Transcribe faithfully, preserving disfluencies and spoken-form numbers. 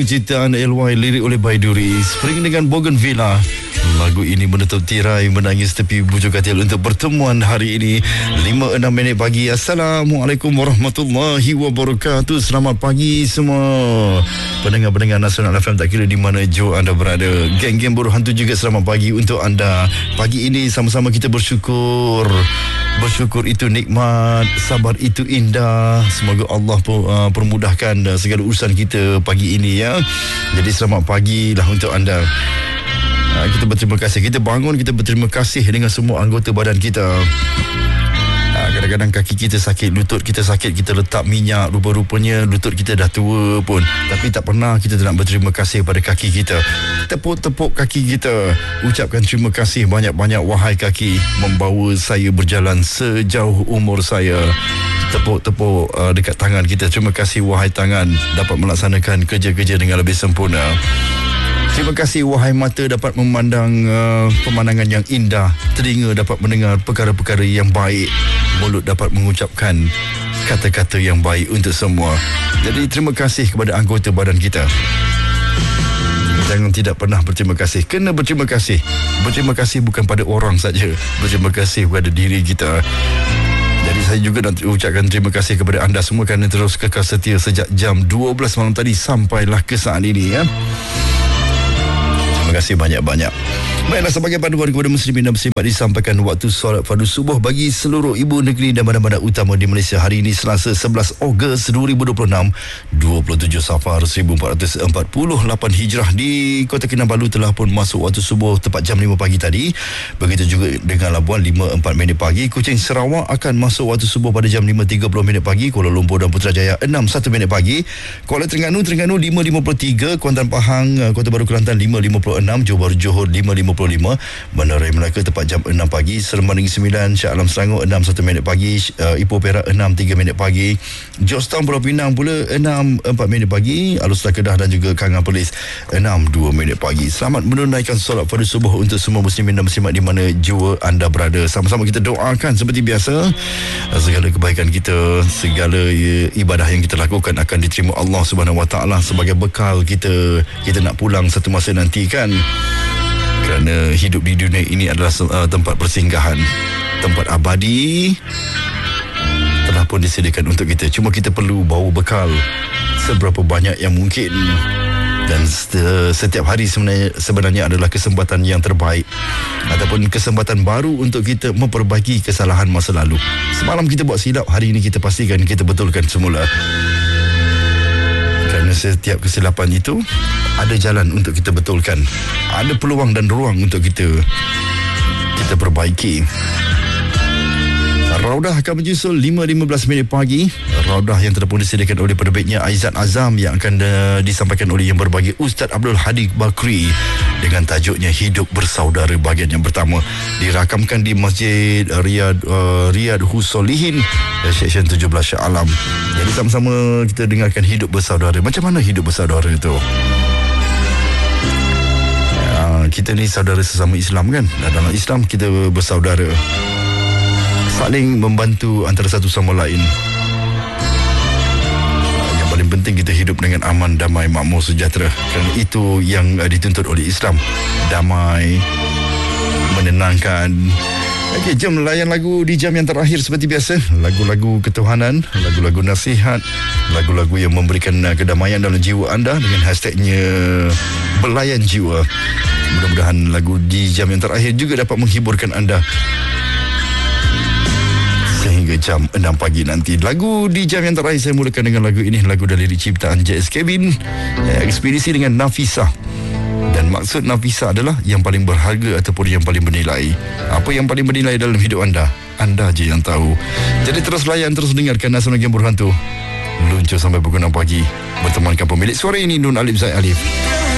ciptaan L Y, lirik oleh Baiduri. Spring dengan Bougainvillea. Lagu ini menutup tirai Menangis Tepi Bujur Katil untuk pertemuan hari ini lima enam minit pagi. Assalamualaikum warahmatullahi wabarakatuh. Selamat pagi semua pendengar-pendengar Nasional F M, tak kira di mana Joe anda berada. Geng-geng buruh hantu juga selamat pagi untuk anda. Pagi ini sama-sama kita bersyukur. Bersyukur itu nikmat, sabar itu indah. Semoga Allah uh, permudahkan uh, segala urusan kita pagi ini ya. Jadi selamat pagi lah untuk anda. Uh, kita berterima kasih. Kita bangun, kita berterima kasih dengan semua anggota badan kita. Uh, kadang-kadang kaki kita sakit, lutut kita sakit, kita letak minyak, rupa-rupanya lutut kita dah tua pun, tapi tak pernah kita nak berterima kasih pada kaki kita. Tepuk-tepuk kaki kita, ucapkan terima kasih banyak-banyak. Wahai kaki, membawa saya berjalan sejauh umur saya. Tepuk-tepuk uh, dekat tangan kita. Terima kasih wahai tangan, dapat melaksanakan kerja-kerja dengan lebih sempurna. Terima kasih wahai mata, dapat memandang uh, pemandangan yang indah. Telinga dapat mendengar perkara-perkara yang baik. Mulut dapat mengucapkan kata-kata yang baik untuk semua. Jadi terima kasih kepada anggota badan kita. Jangan tidak pernah berterima kasih. Kena berterima kasih. Berterima kasih bukan pada orang saja, berterima kasih kepada diri kita. Jadi saya juga nak ucapkan terima kasih kepada anda semua kerana terus kekal setia sejak jam dua belas malam tadi sampailah ke saat ini ya. Terima kasih banyak-banyak. Baiklah, sebagai panduan kepada muslimin dan muslimat, disampaikan waktu solat fardu subuh bagi seluruh ibu negeri dan bandar-bandar utama di Malaysia hari ini Selasa sebelas Ogos dua ribu dua puluh enam, dua puluh tujuh Safar seribu empat ratus empat puluh lapan Hijrah. Di Kota Kinabalu telah pun masuk waktu subuh tepat jam lima pagi tadi. Begitu juga dengan Labuan lima empat minit pagi. Kuching Sarawak akan masuk waktu subuh pada jam lima tiga puluh minit pagi. Kuala Lumpur dan Putrajaya enam satu minit pagi. Kuala Terengganu Terengganu lima lima puluh tiga. Kuantan Pahang Kota Baru Kelantan lima lima puluh enam. Johor Bahru Johor lima lima puluh lima. Bandar Raya Melaka tepat jam enam pagi. Seremban Negeri Sembilan, Shah Alam Selangor enam satu minit pagi. uh, Ipoh Perak enam tiga minit pagi. Georgetown Pulau Pinang pula enam empat minit pagi. Alustar Kedah dan juga Kangan Perlis enam dua minit pagi. Selamat menunaikan solat fardu subuh untuk semua muslimin dan muslimat di mana jua anda berada. Sama-sama kita doakan seperti biasa, segala kebaikan kita, segala ibadah yang kita lakukan akan diterima Allah Subhanahu Wa Taala sebagai bekal kita kita nak pulang satu masa nanti kan. Kerana hidup di dunia ini adalah uh, tempat persinggahan, tempat abadi telah pun disediakan untuk kita. Cuma kita perlu bawa bekal seberapa banyak yang mungkin. Dan setiap hari sebenarnya, sebenarnya adalah kesempatan yang terbaik ataupun kesempatan baru untuk kita memperbaiki kesalahan masa lalu. Semalam kita buat silap, hari ini kita pastikan kita betulkan semula. Kerana setiap kesilapan itu ada jalan untuk kita betulkan, ada peluang dan ruang untuk kita kita perbaiki. Raudah akan menyusul lima lima belas minit pagi. Raudah yang telah pun disediakan oleh penerbitnya Aizat Azam yang akan uh, disampaikan oleh yang berbahagia Ustaz Abdul Hadi Bakri dengan tajuknya Hidup Bersaudara bahagian yang pertama. Dirakamkan di Masjid Riyad uh, Riyad Husolihin uh, Seksyen tujuh belas Shah Alam. Jadi sama-sama kita dengarkan Hidup Bersaudara. Macam mana hidup bersaudara itu? Uh, kita ni saudara sesama Islam kan? Dan dalam Islam kita bersaudara, saling membantu antara satu sama lain. Yang paling penting kita hidup dengan aman, damai, makmur, sejahtera. Kerana itu yang dituntut oleh Islam. Damai, menenangkan. Okey, jom layan lagu di jam yang terakhir seperti biasa. Lagu-lagu ketuhanan, lagu-lagu nasihat, lagu-lagu yang memberikan kedamaian dalam jiwa anda dengan hashtagnya Belayan Jiwa. Mudah-mudahan lagu di jam yang terakhir juga dapat menghiburkan anda sehingga jam enam pagi nanti. Lagu di jam yang terakhir saya mulakan dengan lagu ini, lagu dari lirik ciptaan J S Kevin, Ekspedisi dengan Nafisa. Dan maksud Nafisa adalah yang paling berharga ataupun yang paling bernilai. Apa yang paling bernilai dalam hidup anda, anda je yang tahu. Jadi terus layan, terus dengarkan Nasional Game Berhantu. Luncur sampai pukul enam pagi bertemankan pemilik suara ini, Nun Alif Zaid Alif.